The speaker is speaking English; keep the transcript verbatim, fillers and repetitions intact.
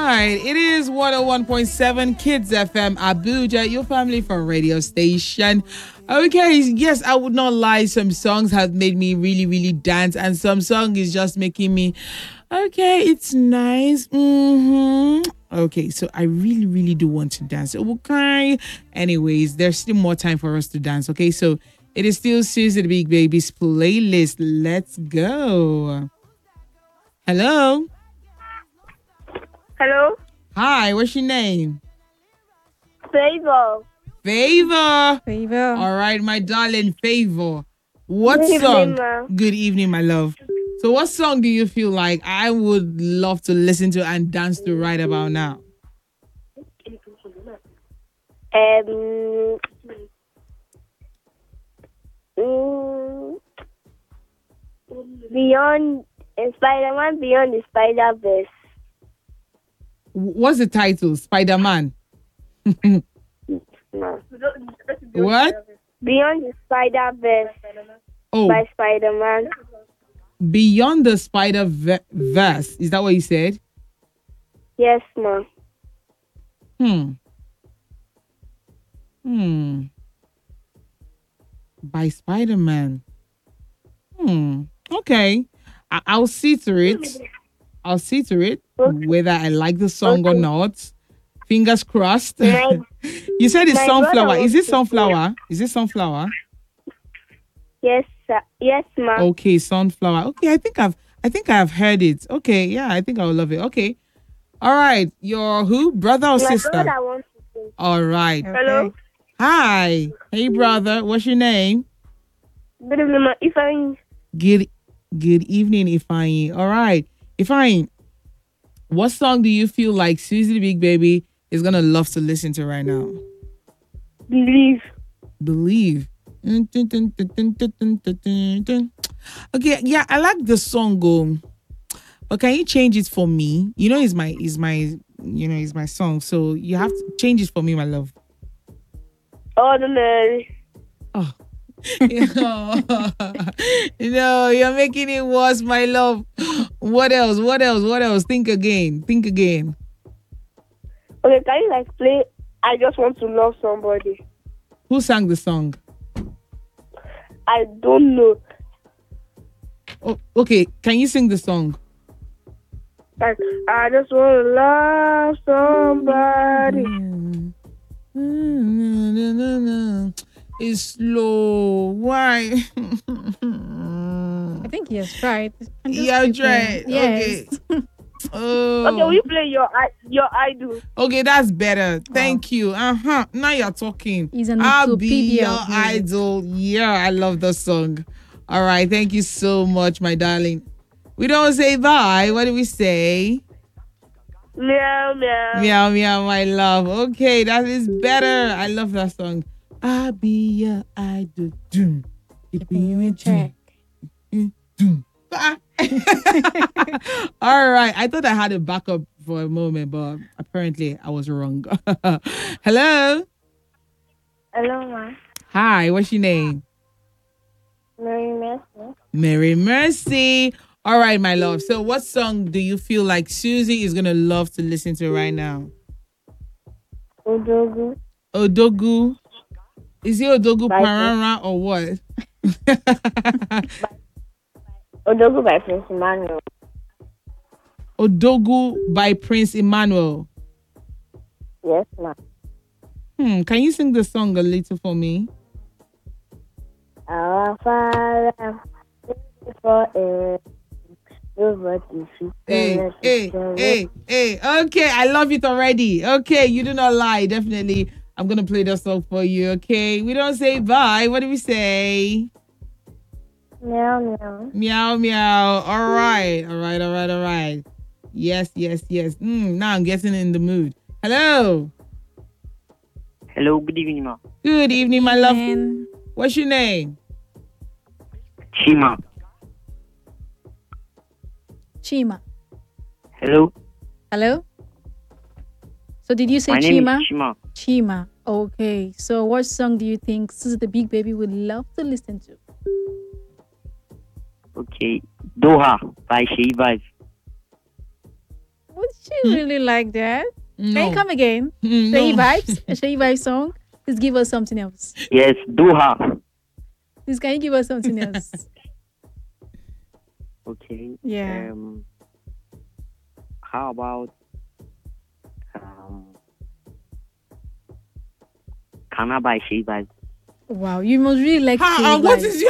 right. It is one oh one point seven Kids F M Abuja, your family from radio station. Okay, yes, I would not lie. Some songs have made me really, really dance, and some song is just making me, okay, it's nice. Mm-hmm. Okay, so I really, really do want to dance. Okay. Anyways, there's still more time for us to dance. Okay, so it is still Susie the Big Baby's playlist. Let's go. Hello. Hello? Hi, what's your name? Favor. Favor. Favor. All right, my darling Favor. What Good song? evening, ma. Good evening, my love. So what song do you feel like I would love to listen to and dance to right about now? Um, mm, beyond uh, Spider-Man, Beyond the Spider-Verse. What's the title? Spider-Man. No. What? Beyond the Spider-Verse Oh, by Spider-Man. Beyond the Spider-Verse. Is that what you said? Yes, ma. Hmm. Hmm. By Spider-Man. Hmm. Okay. I- I'll see to it. I'll see to it Okay. whether I like the song or Okay. not. Fingers crossed. My- You said it's my sunflower. brother Is it wants to sunflower? Is it sunflower? Yes, sir. Yes, ma. Okay, sunflower. Okay, I think I've I think I've heard it. Okay, yeah, I think I'll love it. Okay. All right. Your who? Brother or My sister? brother wants to sing. All right. Hello? Hi. Hey brother. What's your name? Good evening, ma. If I Good good evening, Ifeanyi. All right. Ifeanyi, what song do you feel like Susie the Big Baby is gonna love to listen to right now? believe. Believe. Okay, yeah, I like the song. Go, but can you change it for me? You know, it's my, is my, you know, it's my song. So you have to change it for me, my love. Ordinary. Oh, no, you're making it worse, my love. What else? What else? What else? Think again. Think again. Okay, can you like play I Just Want to Love Somebody? Who sang the song? I don't know. Oh, okay, can you sing the song? Like, I just want to love somebody. It's slow. Why? I think he has tried. I'm just Yeah, I keeping- tried. Yes. Okay. Oh. Okay, will you play your i- your idol? Okay, that's better. Thank you. Uh-huh. Now you're talking. He's an I'll be encyclopedia your of music. idol. Yeah, I love the song. All right. Thank you so much, my darling. We don't say bye. What do we say? Meow meow. Meow, meow, my love. Okay, that is better. I love that song. I'll be your idol. Doom. Keeping you in check. Doom. Ah. All right. I thought I had a backup for a moment, but apparently I was wrong. Hello. Hello, ma. Hi. What's your name? Mary Mercy. Mary Mercy. All right, my love. So what song do you feel like Susie is going to love to listen to right now? Odogu. Odogu. Is it Odogu Bye. Parara or what? Odogu by Prince Emmanuel. Odogu by Prince Emmanuel. Yes, ma. Hmm, can you sing the song a little for me? Our Father, for Hey, hey, hey, hey. Okay, I love it already. Okay, you do not lie. Definitely. I'm going to play that song for you. Okay, we don't say bye. What do we say? Meow meow. Meow, meow. All right, all right, all right, all right. Yes, yes, yes. Mm, now I'm getting in the mood. Hello. Hello, good evening, ma. Good evening, my love. And What's your name? Chima. Chima. Hello. Hello? So did you say My name Chima? is Chima. Chima. Okay. So what song do you think Susie the Big Baby would love to listen to? Okay. Doha by Shea Vibes. she really like that. Can No. you come again? Mm, Shay no. Vibes, a Shay Vibes song. Please give us something else. Yes, Doha. Please, can you give us something else? Okay. Yeah. Um, how about um, Kana by She by Wow, you must really like Ha, Shay uh, what Vibes. is